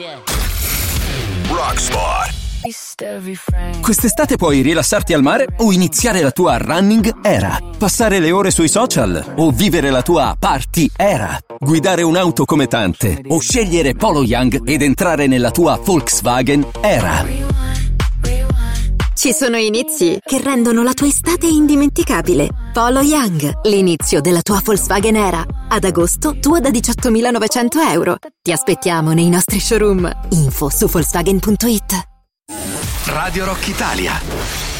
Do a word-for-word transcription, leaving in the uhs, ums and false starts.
Rockspot. Quest'estate puoi rilassarti al mare o iniziare la tua running era, passare le ore sui social o vivere la tua party era, guidare un'auto come tante o scegliere Polo Young ed entrare nella tua Volkswagen era. Ci sono inizi che rendono la tua estate indimenticabile. Polo Young, l'inizio della tua Volkswagen era. Ad agosto, tua da diciottomilanovecento euro. Ti aspettiamo nei nostri showroom. Info su Volkswagen punto it. Radio Rock Italia.